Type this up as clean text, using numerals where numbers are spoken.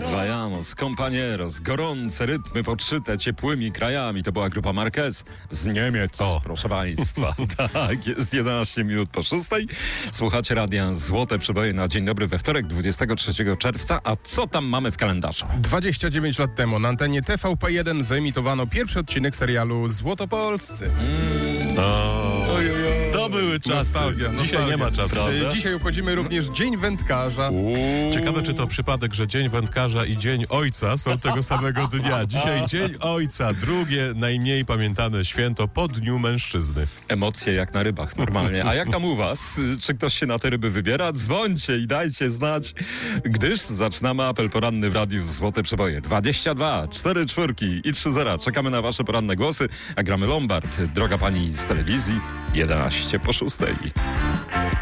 Vayamos, compañeros, gorące rytmy podszyte ciepłymi krajami. To była grupa Marquez z Niemiec, proszę państwa. Tak, jest 11 minut po 6. Słuchacie radia Złote Przeboje na Dzień Dobry we wtorek, 23 czerwca. A co tam mamy w kalendarzu? 29 lat temu na antenie TVP1 wyemitowano pierwszy odcinek serialu Złotopolscy. To były czasy. Dzisiaj nie ma czasu, prawda? Dzisiaj obchodzimy również Dzień Wędkarza. Ciekawe, czy to przypadek, że Dzień Wędkarza i Dzień Ojca są tego samego dnia. Dzisiaj Dzień Ojca, drugie najmniej pamiętane święto po Dniu Mężczyzny. Emocje jak na rybach normalnie. A jak tam u was? Czy ktoś się na te ryby wybiera? Dzwońcie i dajcie znać, gdyż zaczynamy apel poranny w radiu Złote Przeboje. 22 44 i 30. Czekamy na wasze poranne głosy, a gramy Lombard. Droga pani z telewizji, 11 po 6.